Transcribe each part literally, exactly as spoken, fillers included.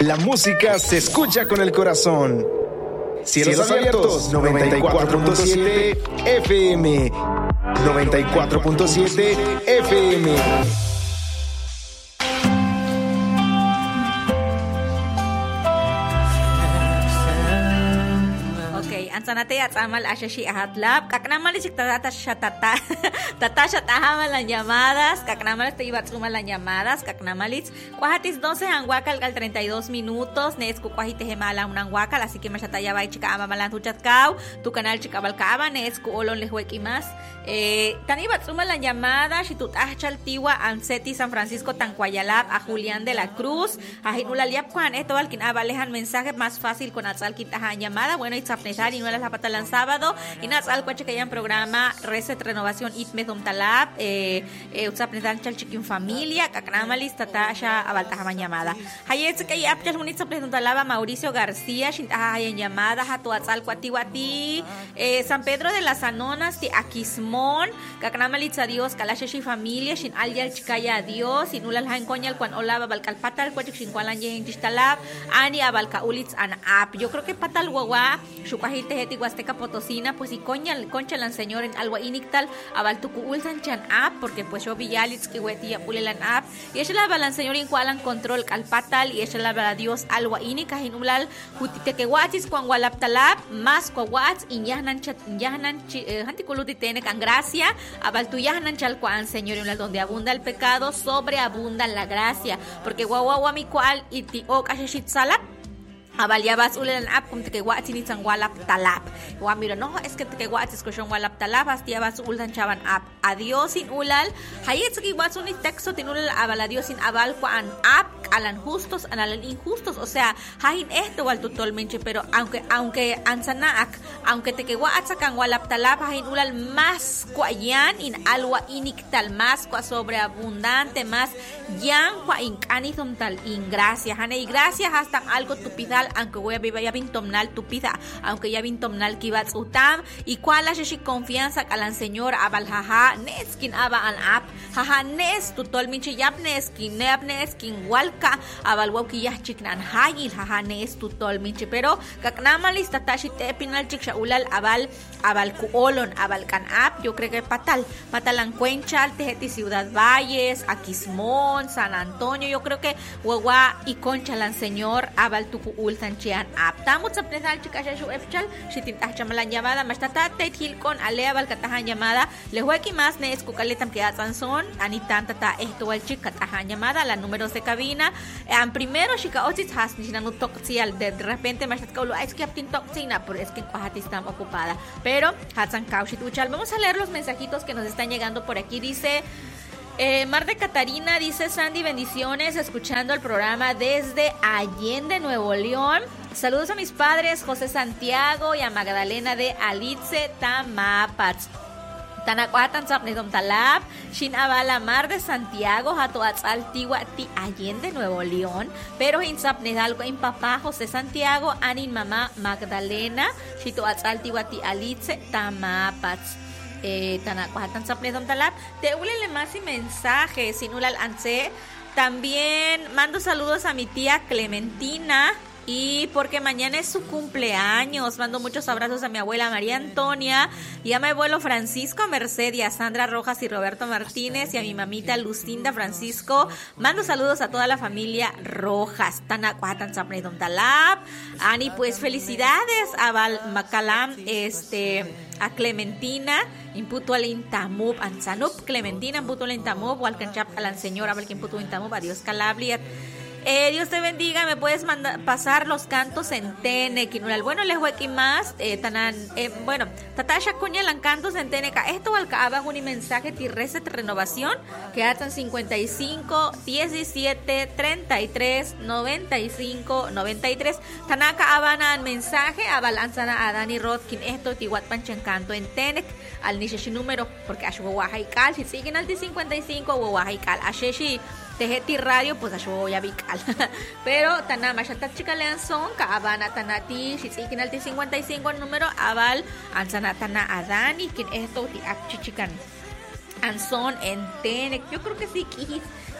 La música se escucha con el corazón. Cielos, Cielos abiertos, noventa y cuatro punto siete F M. noventa y cuatro punto siete F M. Sanate at amal ashashi ahatlab kaknamal isik tata shatata tata shatahamal las llamadas kaknamal te iba suma las llamadas kaknamalis cuajatis doce anguacal al treinta y dos minutos nesku cuajite gemala un anguacal así que machataya vai chica ama malan tuchatkau tu canal chica balcaba nesku olon lehueki más eh tan iba suma las llamadas y tu tachaltiwa anseti San Francisco Tancuayalab a Julián de la Cruz a hinula liap cuan esto alquin abalejan mensaje más fácil con atzal quitaja llamada bueno y zapnetar y no la patalan sábado y nas al coche que ya en programa Reset Renovación Itme Dom Talab eh eh utsapnetan chalchikin familia kaknamalis tatasha abaltaja llamada hayet que ya apchal unit sapnetan talaba Mauricio García shintaja en llamada hatu atzal kwatiwati eh San Pedro de las Anonas ti Aquismón kaknamalis adiós kalasheshi familia shin alyal chikaya adiós sin ulal han coñal cuan olaba balkalpatal coche shin cualan yen tistalab ani abalka ulits an ap yo creo que patal guagua shukajite Huasteca Potosina, pues y concha, concha lan señor en alwa inictal, abaltuku ulsan chan app, porque pues yo villalitz que huetia pulelan app, y ella la balan señor en cualan control calpatal, y ella la bala dios alwa inica hinulal, jutite que guachis cuan walaptalap, más cuawats, y yahnan chat, yahnan hanticuluti tene can gracia, abaltu yahnan chalcuan señor en la donde abunda el pecado, sobreabunda la gracia, porque guaguawa mi cual, y ti o kashishit salat, Abaliabas ulan ap kum te guachi ni sang walap talap. Wa mira no es que te guachi escoshon walap talap astiabas ulan chaban ap. Adiós sin ulal. Hayet ki watsun ni texto tinul abal adiós sin abal kuan ap alan justos alan injustos, o sea, hain esto wal totalmente, pero aunque aunque ansanaak, aunque te que guacha kan walap talap hain ulal más kuayan in alwa iniktal más kwa sobreabundante más yan kwa incanizum tal ingracia, hane y gracias hasta algo tupidal aunque voy a vivir ya vintomnal tupida aunque ya vintomnal kibats utam y cuál es esa confianza al señor abal jaja neskin aba an ap jaja nes tutol minche yap neskin neap neskin walka abal wauki ya chiknan hayil jaja nes tutol minche pero kaknama lista tashi te pinal chiksha ulal abal abal kuolon abal kan ap yo creo que patal patalan cuenchal tejeti Ciudad Valles Aquismón San Antonio yo creo que huagua y conchalan señor abal tuku Sanchian aptamos a presar chicas ya su efchal si tintas chamalan llamada más tata te hilcon alea balcatajan llamada le huequi más ne escucaletam que asanson ani tanta ta esto al chica tajan llamada la números de cabina en primero chica otis has ni no toxial de repente más caulo es que aptin toxina pero es que cuajati está ocupada pero hatsan kaushit uchal vamos a leer los mensajitos que nos están llegando por aquí dice Eh, Mar de Catarina dice Sandy, bendiciones, escuchando el programa desde Allende, Nuevo León. Saludos a mis padres, José Santiago y a Magdalena de Alitze, Tamapats. Tanacuatan Zapnedom Talab, Shin Abala Mar de Santiago, Hatoatzal Tigua Ti Allende, Nuevo León. Pero en Zapnedalgo, en papá José Santiago, Anin mamá Magdalena, Shitoatzal Tigua Ti Alitze, Tamapats. Eh, Tanacuatan Zapnedom Talab, te ulele más y mensajes, Sinulal Anse. También mando saludos a mi tía Clementina. Y porque mañana es su cumpleaños, mando muchos abrazos a mi abuela María Antonia y a mi abuelo Francisco Merced y a Sandra Rojas y Roberto Martínez y a mi mamita Lucinda Francisco. Mando saludos a toda la familia Rojas. Tanacuatan Zapnedom Talab. Ani, pues felicidades a Val Macalam, este, a Clementina. Imputo al intamub anzanup Clementina imputo al intamub walcanchap a la señora Valkin imputo intamub adiós Calabliat. Eh, Dios te bendiga, me puedes mandar, pasar los cantos en Tene, Kinulal. Bueno, les voy aquí más, eh, tanan, eh, bueno, Tatasha Cuñalan cantos en Teneca. Esto al abajo un mensaje de Reset Renovación, que hacen cincuenta y cinco, diecisiete, treinta y tres, noventa y cinco, noventa y tres. Tanaka Abanan mensaje, abalanzana a Dani Rodkin, esto Tiwat Panchancanto en Tenec, al Nisheshi número, porque a Shuwahaikal, si siguen al cincuenta y cinco, Wahaikal, a Sheshi. Tejeti radio pues ayo voy a vical pero tanama ya chica leanzón kaabana tanati si sikin alti cincuenta y cinco número aval ansana tana adani quien esto ti chichican anson en Tenec yo creo que sí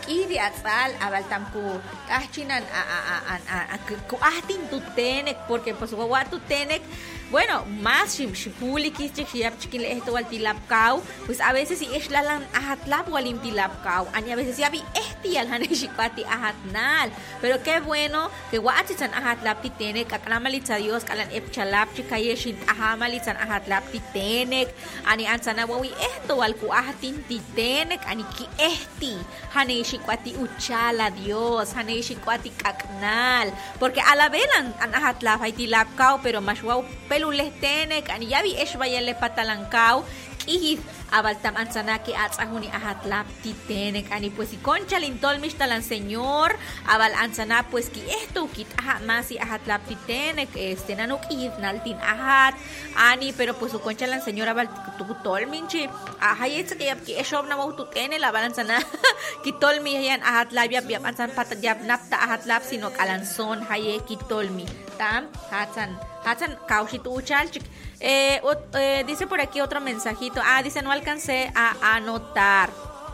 kiri atzal abal tamku kahchinan a a a a ku ahtin tu tenek porque pues guagua tu tenek. Bueno, más si si publiki chiquiap chiquile esto al tilapkau, pues a veces si es la lan ahatlap o al tilapkau, ani a veces ya vi este al haneshipati ahatnal, pero qué bueno que guachichan ahatlap titenek, akramalitza Dios kalan epchalap chikayeshin ahamalitzan ahatlap titenek, ani ansana wawi esto al ku ahatin titenek, ani ki esti haneshipati uchala Dios, haneshipati kaknal, porque a la velan an ahatlap hay tilapkau, pero más wow lules tenek ani yabi esh bayale patalankau kihis abaltam ansanaki atzahuni ahatlap titenek ani pues y concha lintol mishtalan señor abal ansana pues ki esto kit aha masi ahatlap titenek este nanuk kihis naltin ahat ani pero pues su concha lan señor abal tutol minchi ahayetsa que yab ki eshob na mau tutene la balansana kitol mi yan ahatlap yab yab ansan pat yab napta ahatlap sino kalanson haye kitol mi tam hatsan Hatsan Kaushit Uchalchik. Eh, eh, dice por aquí otro mensajito. Ah, dice no alcancé a anotar.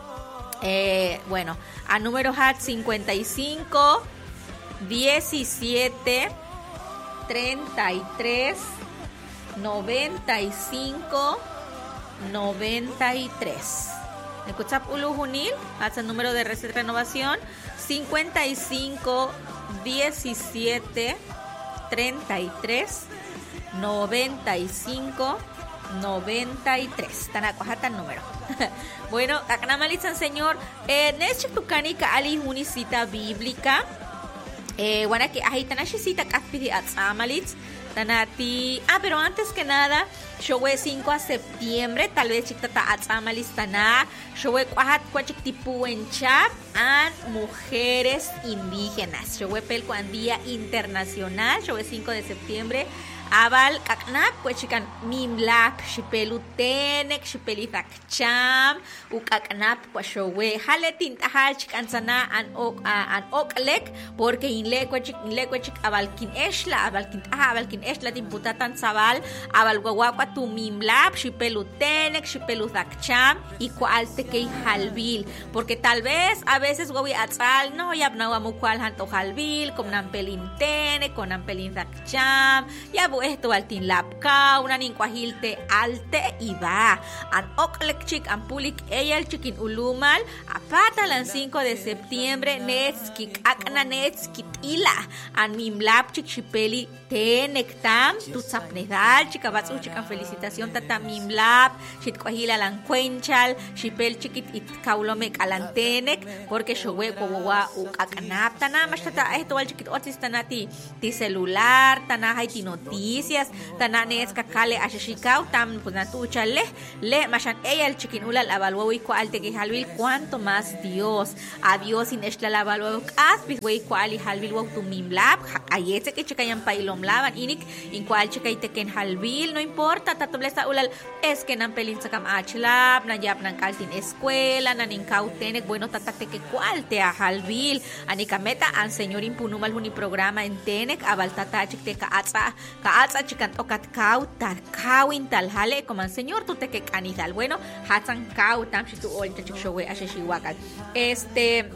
Eh, bueno, a número hat cincuenta y cinco, diecisiete, treinta y tres, noventa y cinco, noventa y tres. Escucha Ulu Junil, Hatsan número de renovación cincuenta y cinco, diecisiete, treinta y tres, noventa y cinco, noventa y tres. Tanacuajata número. Bueno, Aknamalizan señor, eh, Nesch Tukanika Ali una cita bíblica. Eh, bueno, que ahí tanashi cita Kakpidi Atzamalitz. Tanati. Ah, pero antes que nada, Showe cinco de septiembre, tal vez chictata Atzamalitz Taná. Showe Cuajat Cuachic Tipu en Chap. An mujeres indígenas. Showe Pelcuan Día Internacional. Showe cinco de septiembre. Abal kaknap kuechikan mimlak shipelu tenek shipelithak cham ukaknap kuashowe haletin tahal chikansana an ok an oklek porque inle kuechik inle kuechik abalkin eshla abalkin ah abalkin eshla timputatan sabal abal guagua tu mimlap shipelu tenek shipelithak cham y kualte kei halbil porque tal vez a veces guawi atzal no yabnawa mukwal hanto halbil kom nampelin tenek kon nampelin cham ya esto altin lapka una nincuajilte alte y va an oklek chik an pulik eyal chikin ulumal apatalan cinco de septiembre netskik akna netskit ila an mimlap chik shipeli tenektam tu sapnedal chikabatsu chikan felicitación tata mimlap chitcuajila lan cuenchal shipel chikit it kaulomek alantenek porque showe kowa ukaknap tana mashtata esto al chikit otis tanati ti celular tana haiti noticias tananes kakale ashishikau tam punatucha le le mashan ella el chikin ulal abalwawi ko alte que halbil cuanto más Dios a Dios in eshla la abalwawi aspis wey ko ali halbil wa tu mimlab ayete que chikayan pailom laban inik in cual chikay teken halbil no importa tatoblesa ulal es que nan pelin sakam achlab na yap nan kaltin escuela nan incautenek bueno tatate que cual te a halbil anikameta an señor impunumal huni programa en tenek abal tatachik te ka atsa ka atsa chikan tokat kau tar kawin tal hale como el señor tu te que canidal bueno hatsan kau tam shitu ol chik showe ashishiwakal este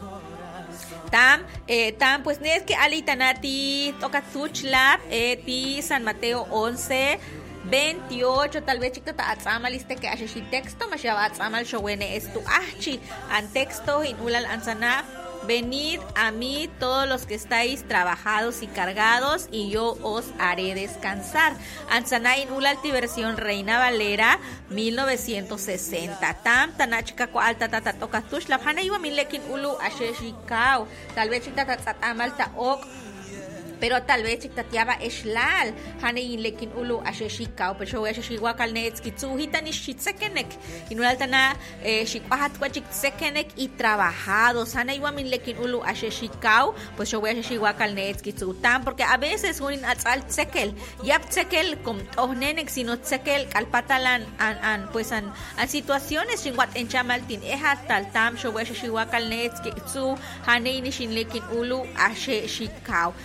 tam eh, tam pues nes que alitanati tokat suchlab eh, ti San Mateo once veintiocho tal vez chiquita atzamaliste que ashishi texto mashaba atzamal showene estu ahchi an texto in ulal ansana. Venid a mí todos los que estáis trabajados y cargados y yo os haré descansar. Ansanain Ulalti versión Reina Valera mil novecientos sesenta. Tam tanachika ko alta tata toka tush la hana iwa milekin ulu asheshikao. Tal vez chita tatatamalta ok. Pero tal vez chiktatiaba eshlal hanein lekin ulu asheshikao pero asheshiwakal neetskitsuhita ni shitsekenek inualtana eh, shikwahat kwachitsekenek y trabajados hanaiwamin lekin ulu asheshikao pues yo voy a asheshiwakal neetskitsutan porque a veces unin atzal tsekel yap tsekel com tohnenek sino tsekel kalpatalan an an pues an an situaciones shinwat en chamaltin ehat tal tam yo voy a asheshiwakal neetskitsu hanein shin lekin ulu asheshikao tam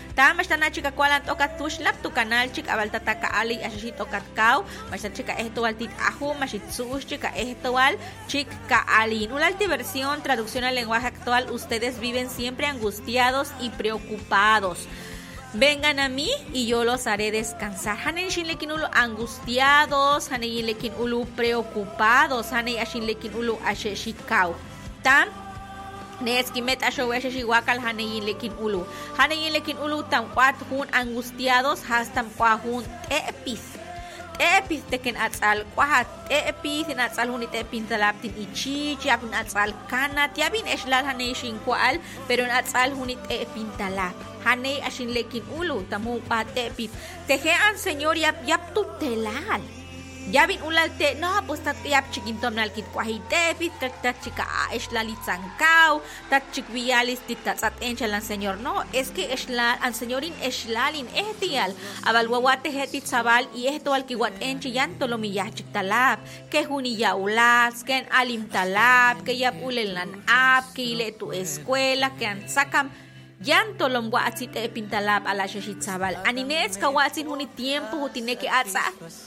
mashtana chica kualan toka tushlap tu canal chica abaltataka ali ashishi tokat kau mashtana chica estual tit ahu mashitsush chica estual chica ali. En una versión traducción al lenguaje actual, ustedes viven siempre angustiados y preocupados. Vengan a mí y yo los haré descansar. Hanen shin lekin ulu angustiados, hanen lekin ulu preocupados, hanen ashin lekin ulu asheshikau. Tam Neski met asho asheshi wakal hanen lekin ulu. Hanen lekin ulu tam kwat hun angustiados hastam kwa hun tepis. Tepis teken atsal kwa tepis in atsal hun tepin talaptin ichi, yapin atsal kanat, yabin eslal hanen shin kwal, pero in atsal hun tepin talap. Hanei ashin lekin ulu tamu patepis tejean señor yap yap tutelal yabin ulal te no pues tat yap chikintom nalkit kwahitepis tat chica eslalit sankau tat chikvialis titatsat enchalan señor no es que eslal an señorin eslalin ehtial abalwawate hetit sabal y esto al kiwat enchi yanto lo miyah chiktalab que juniya ulas que alim talab que yap ulelan ap que ile tu escuela que an sakam Yanto lomwa atsit e pintalab ala shashit sabal. Anines kawatsin huni tiempo hutineke atsa.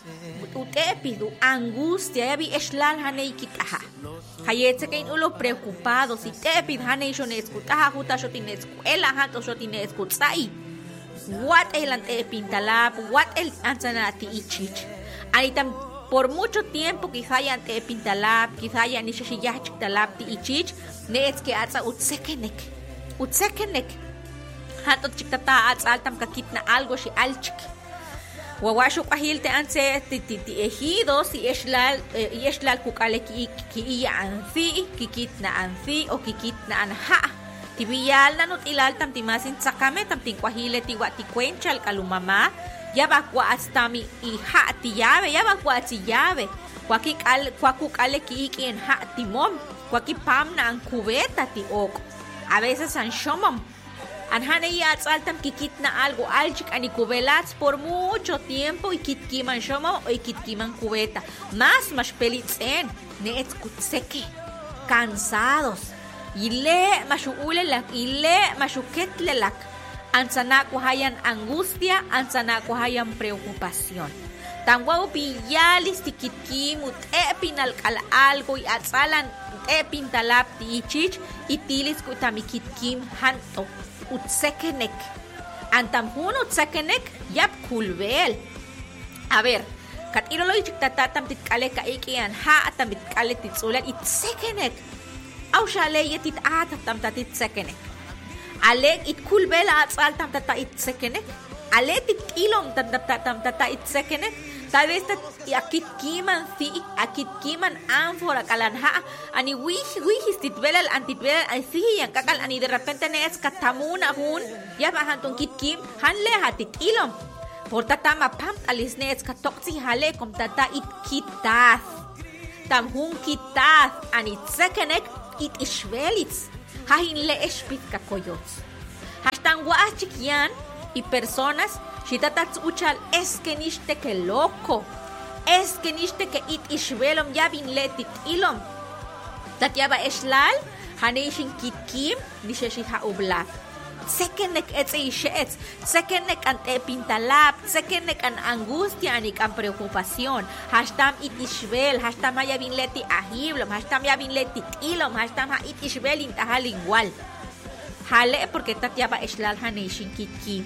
Utepidu angustia yabi eslal hanei kitaha. Hayetse kein ulo preocupado si tepid hanei shones kutaha huta shotines kuela hanto shotines kutsai. What el ante pintalab, what el ansanati ichich. Anitam por mucho tiempo quizá ya ante pintalab, quizá ya ni shashiyah chiktalab ti ichich, neets ke atsa utsekenek. Utsekenek hatot chiktata ats altam kakitna algo shi alchik wawashu qahilte anse titi ejido si eslal eslal kukale ki ki anfi kikitna anfi o kikitna anha tibiyal nanut ilaltam timasin sakame tam tinkwahile tiwati kwenchal kalumama yabakwa astami iha tiyave yabakwa tiyave kwakik al kwakukale ki ki ha timom kwakipamna an kubeta ti ok a veces an shomam anhane ya altam kikitna algo alchik anikubelats por mucho tiempo y kitkiman shomam o kitkiman kubeta más más pelitzen neets kutseke cansados ile mashuulelak ile mashuketlelak ansana hayan angustia ansana hayan preocupación tangwau piyalis tikitkim utepinal kal algo y atsalan epin talap ti ichich itilis kutamikit kim hanto utsekenek antam hun utsekenek yap kulbel a ver kat irolo ichiktatatam titkale ka ikian ha atam titkale titsulan itsekenek aw shale yetit atatam tatitsekenek alek it kulbel atsal tam tata itsekenek ale titilom tam tam tata itsekenek tal vez akit kiman si akit kiman anfora kalanha ani wish wish titvelal antitvelal así yang kakal ani de repente nees katamuna hun ya bahan tong kit kim hanle hatit ilom por tata mapam alis nees katoksi hale kom tata it kitas tam hun kitas ani tsekenek it ishvelits hahin le espit kakoyots hashtag waachikyan y personas shitatats uchal es que niste que loco es que niste que it ishvelom yabin letit ilom tatyaba eslal hanishin kitkim nisheshi ha ubla sekenek etze ishets sekenek ante pintalab sekenek an angustia anik an preocupación hastam it ishvel hastam yabin leti ahiblom hastam yabin letit ilom hastam ha it ishvel intahal igual hale porque tatyaba eslal hanishin kitkim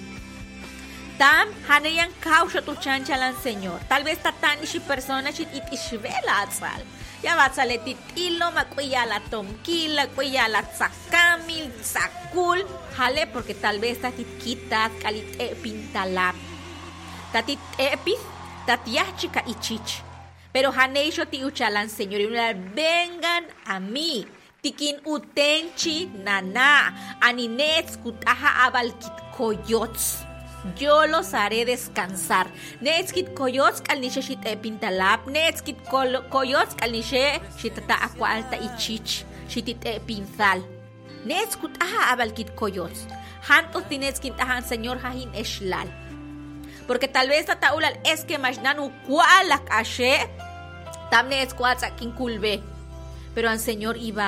tam hanayan kausha tu chanchalan señor tal vez tatan ishi persona shit it ishvela atsal ya batsale titilo makuya la tomkila kuya la tsakamil tsakul hale porque tal vez tatit kitat kalit e pintalap tatit epis tatyah chica ichich pero haneisho ti uchalan señor y vengan a mí tikin utenchi nana aninets kutaha abalkit koyots yo los haré descansar. Netskit koyots kalnishe shit e pintalap, netskit koyots kalnishe shitata aqua alta ichich, shitit e pinzal. Netskut aha abalkit koyots. Hantos tinetskit ahan señor hahin eshlal. Porque tal vez tataulal es que mashnanu kualak ashe, tam netskuatsa kinkulbe. Pero al señor iba,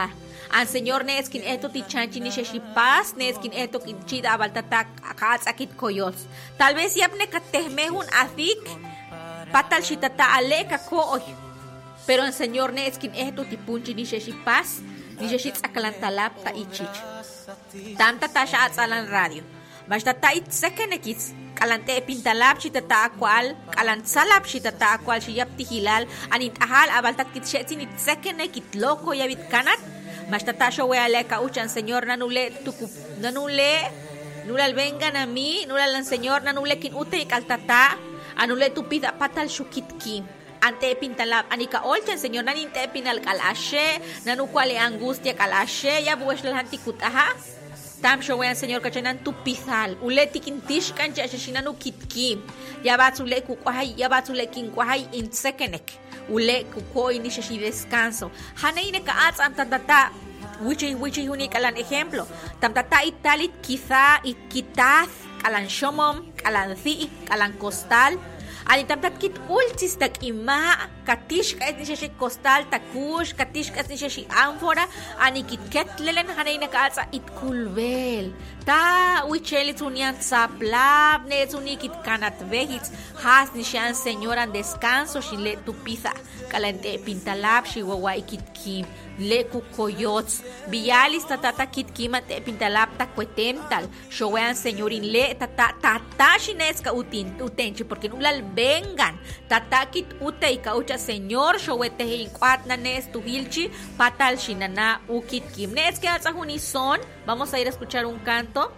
An señor neskin eto ti chanchi ni sheshi paz, neskin eto kinchida abaltata akatsakit koyots. Tal vez yapne katehmehun athik, patal shitata aleka ko. Pero an señor neskin eto ti punchi ni sheshi paz, ni sheshi tsakalantalap ta ichich. Tamta tasha atsalan radio. Basta ta itsekenekis. Kalante pintalap shitata akwal, kalantsalap shitata akwal shiyap tihilal, anit ahal abaltat kitshetsin itsekenekit loko yabit kanat. Basta ta showea ka uchan señor nanule tukup nanule nulal vengan a mí, nulal al señor nanule kin ute kaltata, anule tupida patal shukitki. Ante pintalap anika olchen señor naninte pinal kalashe, nanukwale angustia kalashe, ya buesh hantikutaha. Tam showean señor kachanan tupizal, uleti kintish kancha shashinanu kitki, yabatzule kukwahai, yabatzule kinkwahai in sekenek, ule kukoi ni shashi descanso. Haneine ka ats amtantata, wichi wichi huni kalan ejemplo, tamtata italit quizá ikitaz, kalan shomom, kalan thi, kalan costal. Ani tamtat kit ultis tak ima katish ka etni shashi costal takush katish ka etni shashi amphora ani kit ketlelen hanay nakaatsa it kulbel ta wichelit unian saplab ne kit kanat vehits has ni shan señoran descanso shile tu pizza kalante pintalab shi wawa ikit kim le kukoyots bialis tatata kit kimate pintalab takwetental showean señorin le tata tata shineska utin utenchi porque nulal vengan tatakit utei kaucha señor showete inquat nanes tu hilchi patal shinana ukit kim nes que alza junison. Vamos a ir a escuchar un canto.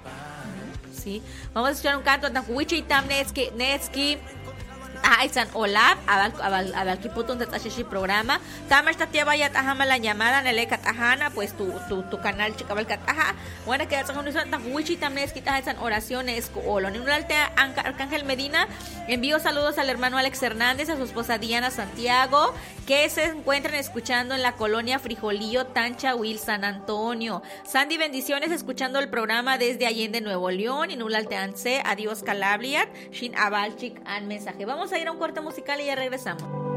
Sí, vamos a escuchar un canto na huichi tam neski neski Ah, isan olab abal abal abal kiputun de tashishi programa. Tama esta tía vaya tajama la llamada nele katajana, pues tu tu tu canal chikabal kataja. Bueno, que hace un santa huichi también es quitas esas oraciones ko olo. Ninulte Arcángel Medina envío saludos al hermano Alex Hernández, a su esposa Diana Santiago, que se encuentran escuchando en la colonia Frijolillo, Tanchahuil, San Antonio. Sandy, bendiciones escuchando el programa desde Allende, Nuevo León. Inulte Anse, adiós Calabriat, Shin Abalchik an mensaje. Vamos a ir a un corte musical y ya regresamos.